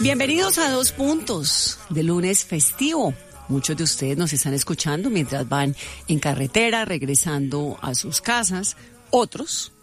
Bienvenidos a Dos Puntos de lunes festivo. Muchos de ustedes nos están escuchando mientras van en carretera, regresando a sus casas. Otros